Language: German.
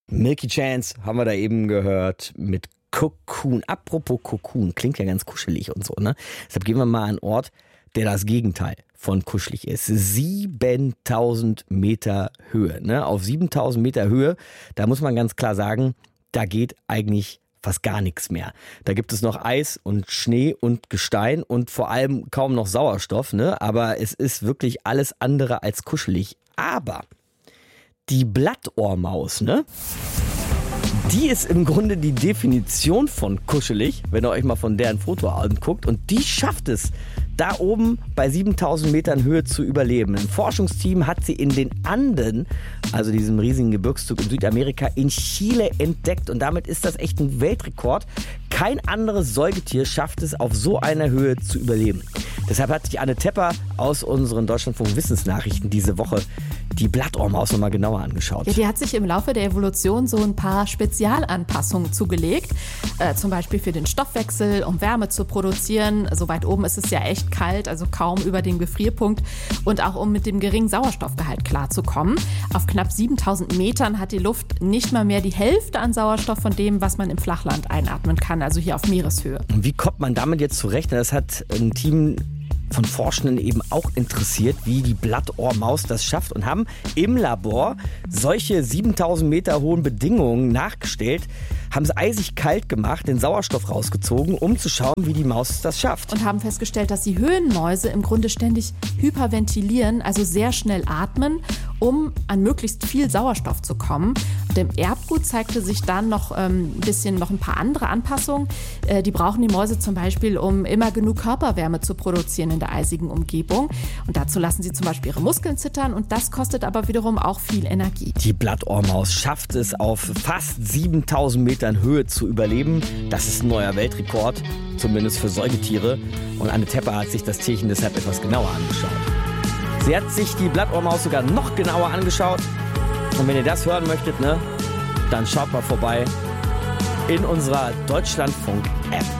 Milky Chance haben wir da eben gehört mit Cocoon. Apropos Cocoon, klingt ja ganz kuschelig und so, ne? Deshalb gehen wir mal an einen Ort, der das Gegenteil von kuschelig ist. 7000 Meter Höhe, ne? Auf 7000 Meter Höhe, da muss man ganz klar sagen, da geht eigentlich fast gar nichts mehr. Da gibt es noch Eis und Schnee und Gestein und vor allem kaum noch Sauerstoff, ne? Aber es ist wirklich alles andere als kuschelig. Aber die Blattohrmaus, ne? Die ist im Grunde die Definition von kuschelig, wenn ihr euch mal von der ein Foto anguckt. Und die schafft es, da oben bei 7000 Metern Höhe zu überleben. Ein Forschungsteam hat sie in den Anden, also diesem riesigen Gebirgszug in Südamerika, in Chile entdeckt. Und damit ist das echt ein Weltrekord. Kein anderes Säugetier schafft es, auf so einer Höhe zu überleben. Deshalb hat sich Anne Tepper aus unseren Deutschlandfunk Wissensnachrichten diese Woche die Blattohrmaus nochmal genauer angeschaut. Ja, die hat sich im Laufe der Evolution so ein paar Spezialanpassungen zugelegt. Zum Beispiel für den Stoffwechsel, um Wärme zu produzieren. So weit oben ist es ja echt kalt, also kaum über dem Gefrierpunkt. Und auch um mit dem geringen Sauerstoffgehalt klarzukommen. Auf knapp 7000 Metern hat die Luft nicht mal mehr die Hälfte an Sauerstoff von dem, was man im Flachland einatmen kann, also hier auf Meereshöhe. Und wie kommt man damit jetzt zurecht? Das hat ein Team von Forschenden eben auch interessiert, wie die Blattohrmaus das schafft und haben im Labor solche 7000 Meter hohen Bedingungen nachgestellt, haben es eisig kalt gemacht, den Sauerstoff rausgezogen, um zu schauen, wie die Maus das schafft. Und haben festgestellt, dass die Höhenmäuse im Grunde ständig hyperventilieren, also sehr schnell atmen, um an möglichst viel Sauerstoff zu kommen. Und im Erbgut zeigte sich dann noch ein paar andere Anpassungen. Die brauchen die Mäuse zum Beispiel, um immer genug Körperwärme zu produzieren in der eisigen Umgebung. Und dazu lassen sie zum Beispiel ihre Muskeln zittern und das kostet aber wiederum auch viel Energie. Die Blattohrmaus schafft es, auf fast 7000 Metern Höhe zu überleben. Das ist ein neuer Weltrekord, zumindest für Säugetiere. Und Anne Tepper hat sich das Tierchen deshalb etwas genauer angeschaut. Sie hat sich die Blattohrmaus sogar noch genauer angeschaut. Und wenn ihr das hören möchtet, ne, dann schaut mal vorbei in unserer Deutschlandfunk-App.